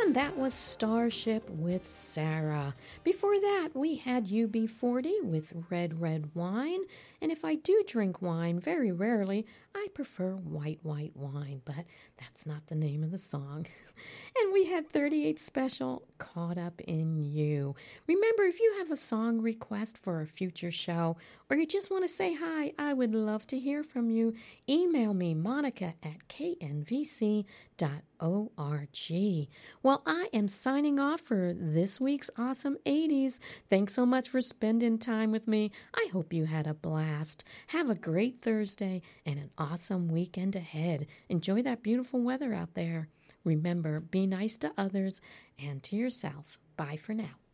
And that was Starship with Sarah. Before that, we had UB40 with Red Red Wine. And if I do drink wine, very rarely, I prefer white wine, but that's not the name of the song. And we had 38 Special, Caught Up in You. Remember, if you have a song request for a future show, or you just want to say hi, I would love to hear from you. Email me, monica@knvc.org. Well, I am signing off for this week's Awesome 80s. Thanks so much for spending time with me. I hope you had a blast. Have a great Thursday and an awesome weekend ahead. Enjoy that beautiful weather out there. Remember, be nice to others and to yourself. Bye for now.